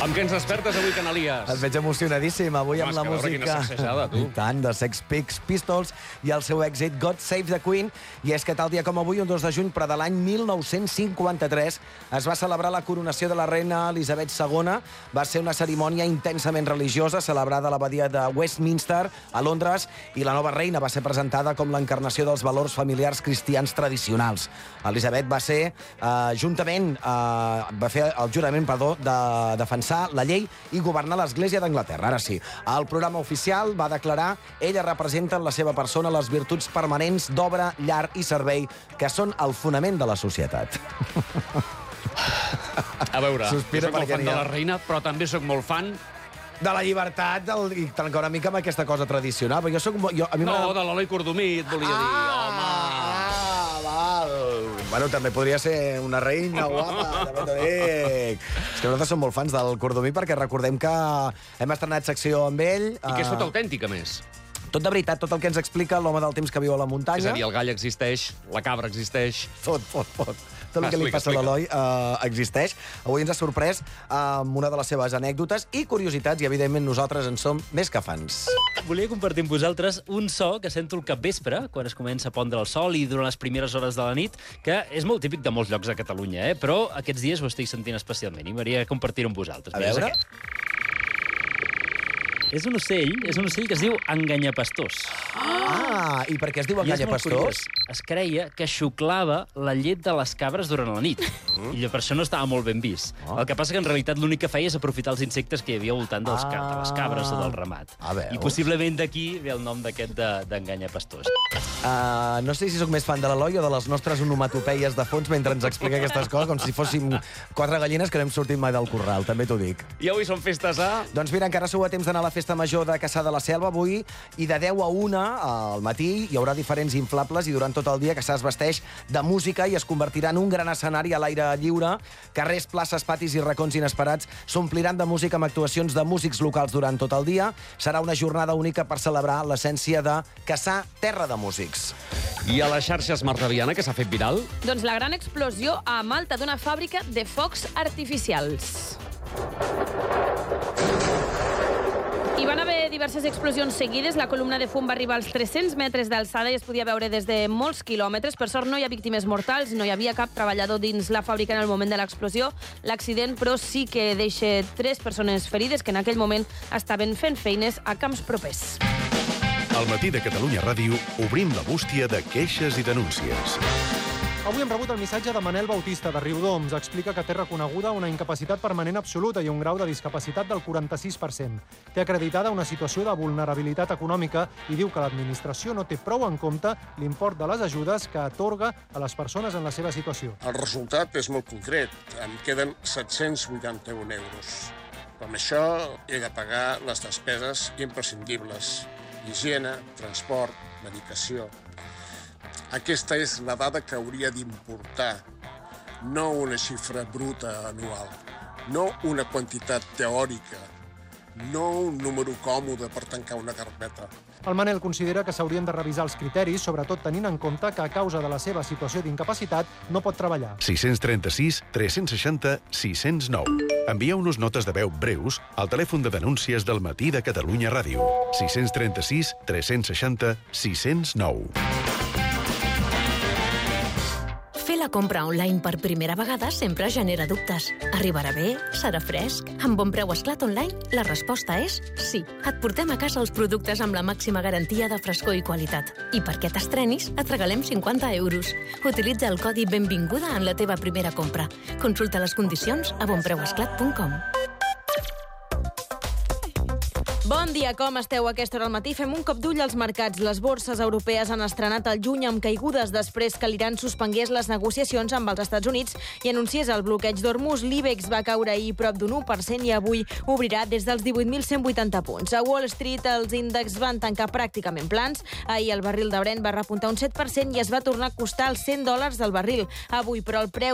Amb què ens despertes avui, Canalies? Et veig emocionadíssim avui amb la música. Quina sacsejada, tu. I tant, de Sex Pistols i el seu èxit God Save the Queen. I és que tal dia com avui, un 2 de juny, però de l'any 1953, es va celebrar la coronació de la reina Elisabet II. Va ser una cerimònia intensament religiosa celebrada a l'abadia de Westminster, a Londres, i la nova reina va ser presentada com l'encarnació dels valors familiars cristians tradicionals. Elisabet va ser, va fer el jurament, de defensar la llei i governar l'Església d'Anglaterra. Ara sí, el programa oficial va declarar: ella representa en la seva persona les virtuts permanents d'obra, llar i servei, que són el fonament de la societat. A veure, Sospira jo soc molt perquè fan n'hi de ha. la reina, però també soc molt fan... De la llibertat i trencar una mica amb aquesta cosa tradicional. Però a mi No, de l'Eloi Cordomí, et volia dir, home... Val. Bueno, també podria ser una reina guapa, també t'ho dic. És que nosaltres som molt fans del Cordomí perquè recordem que hem estrenat secció amb ell. I que és tot autèntic, a més. Tot de veritat, tot el que ens explica l'home del temps que viu a la muntanya. És a dir, el gall existeix, la cabra existeix... Tot. Tot el que li passa a l'Eloi existeix. Avui ens ha sorprès amb una de les seves anècdotes i curiositats, i evidentment nosaltres en som més que fans. Volia compartir amb vosaltres un so que sento al capvespre, quan es comença a pondre el sol i durant les primeres hores de la nit, que és molt típic de molts llocs de Catalunya, però aquests dies ho estic sentint especialment i m'agradaria compartir-ho amb vosaltres. A veure... És un ocell que es diu enganyapastors. I per què es diu I és molt enganyapastors? curiós. Es creia que xuclava la llet de les cabres durant la nit. I per això no estava molt ben vist. El que passa que en realitat l'únic que feia és aprofitar els insectes que hi havia al voltant de les cabres o del ramat. I possiblement d'aquí ve el nom d'aquest d'enganyapastors. No sé si sóc més fan de l'Eloi o de les nostres onomatopeies de fons mentre ens explica aquestes coses, com si fóssim 4 gallines que no hem sortit mai del corral, també t'ho dic. I avui són festes a... Doncs mira, encara sou a temps d'anar a la festa major de Cassà de la Selva avui, i de 10 a 1 al matí hi haurà diferents inflables, i durant tot el dia Cassà es vesteix de música i es convertirà en un gran escenari a l'aire lliure. Carrers, places, patis i racons inesperats s'ompliran de música amb actuacions de músics locals durant tot el dia. Serà una jornada única per celebrar l'essència de Cassà, terra de músics. I a les xarxes, Marta Viana, que s'ha fet viral? Doncs la gran explosió a Malta d'una fàbrica de focs artificials. Hi van haver diverses explosions seguides. La columna de fum va arribar als 300 metres d'alçada i es podia veure des de molts quilòmetres. Per sort no hi ha víctimes mortals, no hi havia cap treballador dins la fàbrica en el moment de l'explosió. L'accident, però, sí que deixa 3 persones ferides que en aquell moment estaven fent feines a camps propers. Al matí de Catalunya Ràdio obrim la bústia de queixes i denúncies. Avui hem rebut el missatge de Manel Bautista, de Riudoms. Explica que té reconeguda una incapacitat permanent absoluta i un grau de discapacitat del 46%. Té acreditada una situació de vulnerabilitat econòmica i diu que l'administració no té prou en compte l'import de les ajudes que atorga a les persones en la seva situació. El resultat és molt concret. Em queden 781 euros. Però amb això he de pagar les despeses imprescindibles. Higiene, transport, medicació... Aquesta és la dada que hauria d'importar, no una xifra bruta anual, no una quantitat teòrica, no un número còmode per tancar una carpeta. El Manel considera que s'haurien de revisar els criteris, sobretot tenint en compte que a causa de la seva situació d'incapacitat no pot treballar. 636 360 609. Envieu-nos notes de veu breus al telèfon de denúncies del matí de Catalunya Ràdio. 636 360 609. Fer la compra online per primera vegada sempre genera dubtes. Arribarà bé? Serà fresc? Amb Bon Preu Esclat Online, la resposta és sí. Et portem a casa els productes amb la màxima garantia de frescor i qualitat. I perquè t'estrenis, et regalem 50 euros. Utilitza el codi Benvinguda en la teva primera compra. Consulta les condicions a bonpreuesclat.com. Bon dia, com esteu a aquesta hora al matí? Fem un cop d'ull als mercats. Les borses europees han estrenat el juny amb caigudes després que l'Iran suspengués les negociacions amb els Estats Units i anunciés el bloqueig d'Hormuz. L'IBEX va caure ahir prop d'un 1% i avui obrirà des dels 18.180 punts. A Wall Street els índexs van tancar pràcticament plans. Ahir el barril de Brent va repuntar un 7% i es va tornar a costar els $100 del barril. Avui, però, el preu